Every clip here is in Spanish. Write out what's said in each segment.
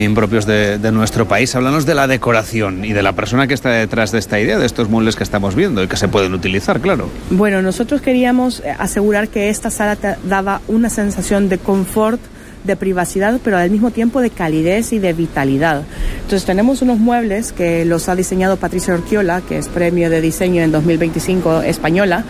impropios de nuestro país. Háblanos de la decoración y de la persona que está detrás de esta idea, de estos muebles que estamos viendo y que se pueden utilizar, claro. Bueno, nosotros queríamos asegurar que esta sala daba una sensación de confort, de privacidad, pero al mismo tiempo de calidez y de vitalidad. Entonces tenemos unos muebles que los ha diseñado Patricia Urquiola, que es premio de diseño en 2025 española,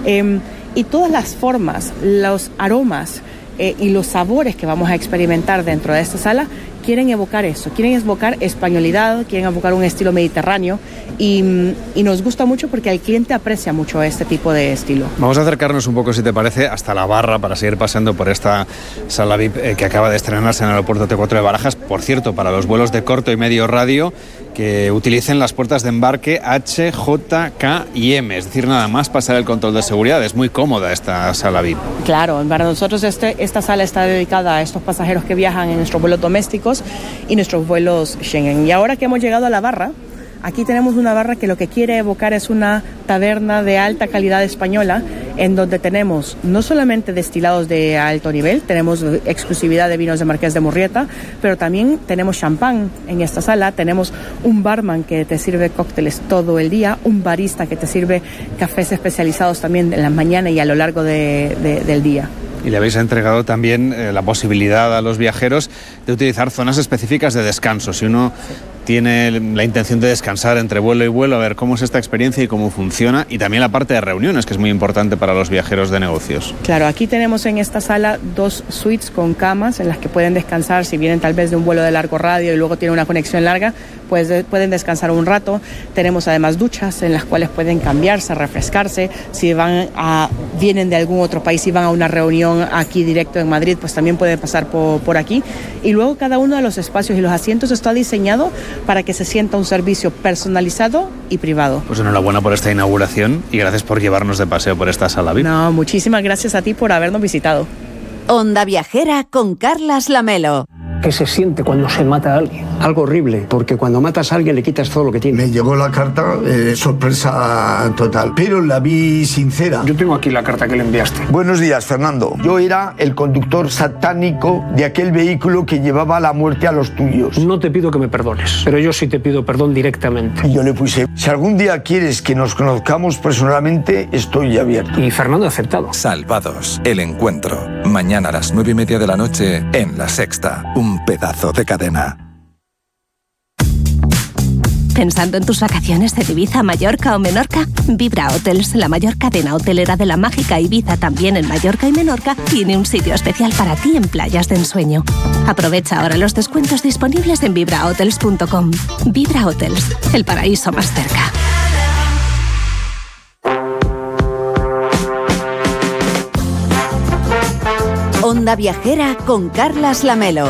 y todas las formas, los aromas y los sabores que vamos a experimentar dentro de esta sala quieren evocar eso, quieren evocar españolidad, quieren evocar un estilo mediterráneo y nos gusta mucho porque el cliente aprecia mucho este tipo de estilo. Vamos a acercarnos un poco, si te parece, hasta la barra para seguir pasando por esta sala VIP que acaba de estrenarse en el aeropuerto T4 de Barajas. Por cierto, para los vuelos de corto y medio radio que utilicen las puertas de embarque H, J, K y M, es decir, nada más pasar el control de seguridad. Es muy cómoda esta sala VIP. Claro, para nosotros esta sala está dedicada a estos pasajeros que viajan en nuestros vuelos domésticos y nuestros vuelos Schengen. Y ahora que hemos llegado a la barra, aquí tenemos una barra que lo que quiere evocar es una taberna de alta calidad española, en donde tenemos no solamente destilados de alto nivel, tenemos exclusividad de vinos de Marqués de Murrieta, pero también tenemos champán en esta sala, tenemos un barman que te sirve cócteles todo el día, un barista que te sirve cafés especializados también en la mañana y a lo largo del día. Y le habéis entregado también la posibilidad a los viajeros de utilizar zonas específicas de descanso. Si uno tiene la intención de descansar entre vuelo y vuelo, a ver cómo es esta experiencia y cómo funciona, y también la parte de reuniones, que es muy importante para los viajeros de negocios. Claro, aquí tenemos en esta sala 2 suites con camas en las que pueden descansar. Si vienen tal vez de un vuelo de largo radio y luego tienen una conexión larga, pues pueden descansar un rato. Tenemos además duchas en las cuales pueden cambiarse, refrescarse. Si vienen de algún otro país y van a una reunión aquí directo en Madrid, pues también pueden pasar por aquí. Y luego cada uno de los espacios y los asientos está diseñado para que se sienta un servicio personalizado y privado. Pues enhorabuena por esta inauguración y gracias por llevarnos de paseo por esta sala VIP. No, muchísimas gracias a ti por habernos visitado. Onda Viajera con Carlas Lamelo. ¿Qué se siente cuando se mata a alguien? Algo horrible, porque cuando matas a alguien le quitas todo lo que tiene. Me llegó la carta, sorpresa total, pero la vi sincera. Yo tengo aquí la carta que le enviaste. Buenos días, Fernando. Yo era el conductor satánico de aquel vehículo que llevaba la muerte a los tuyos. No te pido que me perdones, pero yo sí te pido perdón directamente. Y yo le puse, si algún día quieres que nos conozcamos personalmente, estoy abierto. Y Fernando ha aceptado. Salvados, el encuentro. Mañana a las 9:30 de la noche en La Sexta. Un pedazo de cadena. ¿Pensando en tus vacaciones de Ibiza, Mallorca o Menorca? Vibra Hotels, la mayor cadena hotelera de la mágica Ibiza, también en Mallorca y Menorca, tiene un sitio especial para ti en playas de ensueño. Aprovecha ahora los descuentos disponibles en vibrahotels.com. Vibra Hotels, el paraíso más cerca. Onda Viajera con Carlas Lamelo.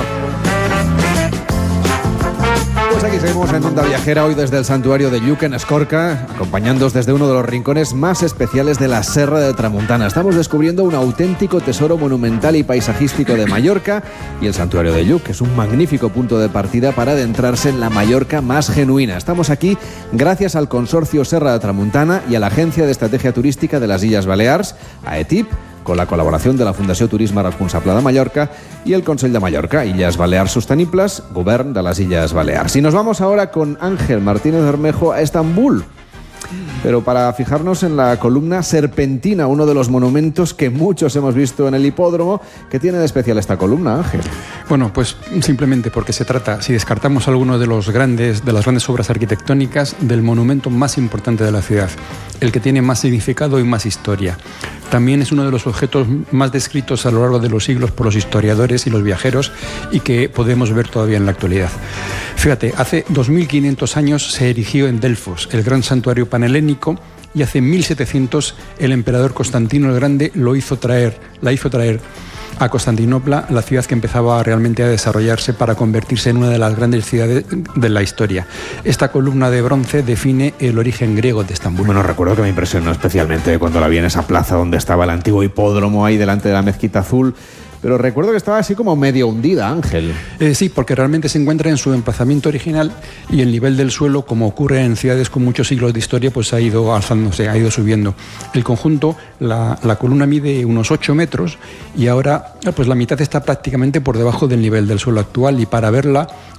Pues aquí seguimos en Onda Viajera, hoy desde el santuario de Lluc en Escorca, acompañándoos desde uno de los rincones más especiales de la Serra de Tramuntana. Estamos descubriendo un auténtico tesoro monumental y paisajístico de Mallorca, y el santuario de Lluc es un magnífico punto de partida para adentrarse en la Mallorca más genuina. Estamos aquí gracias al Consorcio Serra de Tramuntana y a la Agencia de Estrategia Turística de las Illes Balears, AETIP, con la colaboración de la Fundació Turisme Responsable de Mallorca y el Consell de Mallorca, Illes Balears Sostenibles, Govern de las Illes Balears. Y nos vamos ahora con Ángel Martínez Bermejo a Estambul, pero para fijarnos en la columna serpentina, uno de los monumentos que muchos hemos visto en el hipódromo. ¿Qué tiene de especial esta columna, Ángel? Bueno, pues simplemente porque se trata, si descartamos alguno de las grandes obras arquitectónicas, del monumento más importante de la ciudad, el que tiene más significado y más historia. También es uno de los objetos más descritos a lo largo de los siglos por los historiadores y los viajeros y que podemos ver todavía en la actualidad. Fíjate, hace 2500 años se erigió en Delfos, el gran santuario panhelénico, y hace 1700 el emperador Constantino el Grande la hizo traer a Constantinopla, la ciudad que empezaba realmente a desarrollarse para convertirse en una de las grandes ciudades de la historia. Esta columna de bronce define el origen griego de Estambul. Bueno, recuerdo que me impresionó especialmente cuando la vi en esa plaza donde estaba el antiguo hipódromo, ahí delante de la Mezquita Azul. Pero recuerdo que estaba así como medio hundida, Ángel. Sí, porque realmente se encuentra en su emplazamiento original y el nivel del suelo, como ocurre en ciudades con muchos siglos de historia, pues ha ido alzándose, ha ido subiendo. El conjunto, la columna mide unos 8 metros y ahora pues la mitad está prácticamente por debajo del nivel del suelo actual, y para verla